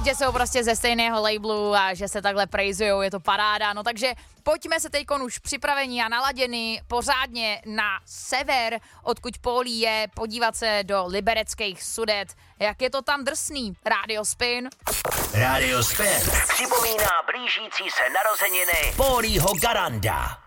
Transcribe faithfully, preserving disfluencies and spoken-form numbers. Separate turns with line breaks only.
že jsou prostě ze stejného labelu a že se takhle prejzujou, je to paráda. No takže pojďme se teďkon už připravení a naladěni pořádně na sever, odkud Pólí je, podívat se do libereckých Sudet. Jak je to tam drsný? Rádio Spin.
Rádio Spin připomíná blížící se narozeniny Pólího Garanda.